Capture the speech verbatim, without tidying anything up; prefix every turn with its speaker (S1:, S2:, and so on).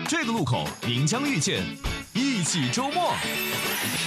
S1: 这个路口您将遇见一起周末。